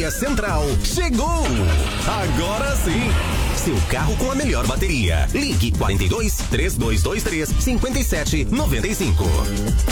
Bateria Central chegou! Agora sim! Seu carro com a melhor bateria. Ligue 42 3223 5795.